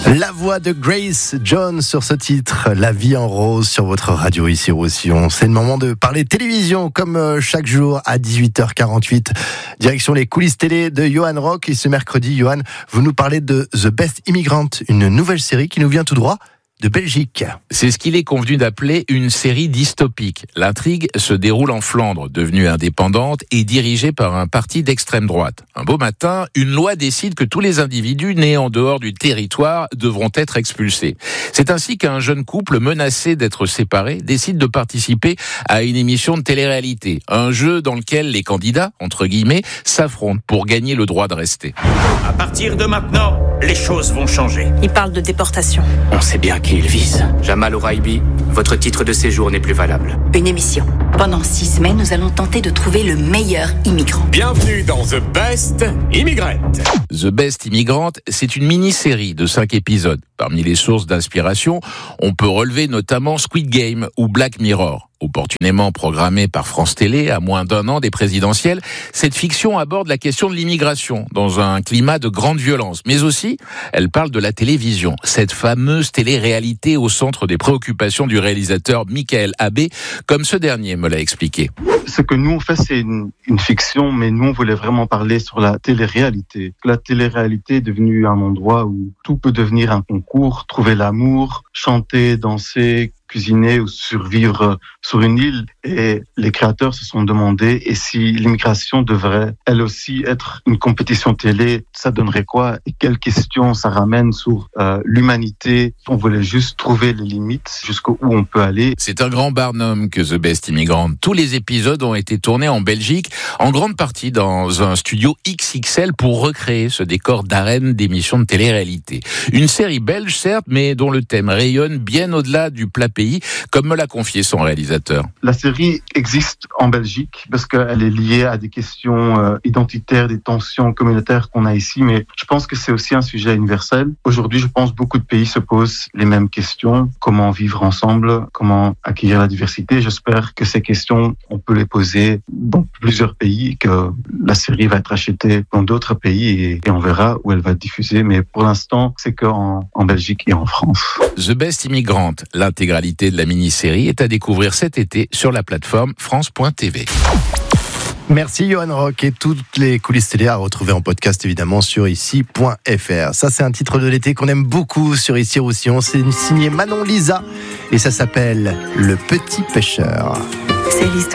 La voix de Grace Jones sur ce titre, La vie en rose sur votre radio ici Roussillon. C'est le moment de parler télévision comme chaque jour à 18h48. Direction les coulisses télé de Johan Rock. Et ce mercredi, Johan, vous nous parlez de The Best Immigrant, une nouvelle série qui nous vient tout droit de Belgique. C'est ce qu'il est convenu d'appeler une série dystopique. L'intrigue se déroule en Flandre, devenue indépendante et dirigée par un parti d'extrême droite. Un beau matin, une loi décide que tous les individus nés en dehors du territoire devront être expulsés. C'est ainsi qu'un jeune couple menacé d'être séparé décide de participer à une émission de télé-réalité. Un jeu dans lequel les candidats, entre guillemets, s'affrontent pour gagner le droit de rester. À partir de maintenant, les choses vont changer. Il parle de déportation. On sait bien qui il vise. Jamal Ouraibi, votre titre de séjour n'est plus valable. Une émission. Pendant 6 semaines, nous allons tenter de trouver le meilleur immigrant. Bienvenue dans The Best Immigrant. The Best Immigrant, c'est une mini-série de 5 épisodes. Parmi les sources d'inspiration, on peut relever notamment Squid Game ou Black Mirror. Opportunément programmée par France Télé à moins d'1 an des présidentielles, cette fiction aborde la question de l'immigration dans un climat de grande violence. Mais aussi, elle parle de la télévision, cette fameuse télé-réalité au centre des préoccupations du réalisateur Michael Abbé, comme ce dernier me l'a expliqué. Ce que nous on fait, c'est une fiction, mais nous on voulait vraiment parler sur la télé-réalité. La télé-réalité est devenue un endroit où tout peut devenir un concours, trouver l'amour, chanter, danser, cuisiner ou survivre sur une île. Et les créateurs se sont demandé, et si l'immigration devrait elle aussi être une compétition télé, ça donnerait quoi? Et quelles questions ça ramène sur l'humanité? On voulait juste trouver les limites jusqu'où on peut aller. C'est un grand barnum que The Best Immigrant. Tous les épisodes ont été tournés en Belgique, en grande partie dans un studio XXL pour recréer ce décor d'arène d'émissions de télé-réalité. Une série belge certes, mais dont le thème rayonne bien au-delà du plat pays, comme me l'a confié son réalisateur. La série existe en Belgique parce qu'elle est liée à des questions identitaires, des tensions communautaires qu'on a ici, mais je pense que c'est aussi un sujet universel. Aujourd'hui, je pense que beaucoup de pays se posent les mêmes questions. Comment vivre ensemble? Comment acquérir la diversité? J'espère que ces questions, on peut les poser dans plusieurs pays, que la série va être achetée dans d'autres pays et on verra où elle va être diffusée. Mais pour l'instant, c'est qu'en Belgique et en France. The Best Immigrant, l'intégralité de la mini-série est à découvrir cet été sur la plateforme France.tv. Merci Johan Rock, et toutes les coulisses télé à retrouver en podcast évidemment sur ici.fr. Ça c'est un titre de l'été qu'on aime beaucoup sur Ici Roussillon, c'est signé Manon Lisa et ça s'appelle Le Petit Pêcheur. C'est l'histoire